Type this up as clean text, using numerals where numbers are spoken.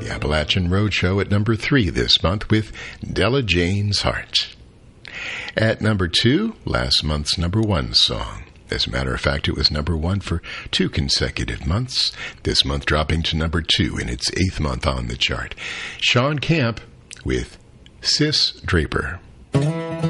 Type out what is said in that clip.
The Appalachian Roadshow at number 3 this month with Della Jane's Heart. At number 2, last month's number 1 song. As a matter of fact, it was number 1 for 2 consecutive months, this month dropping to number 2 in its 8th month on the chart. Sean Camp with Sis Draper.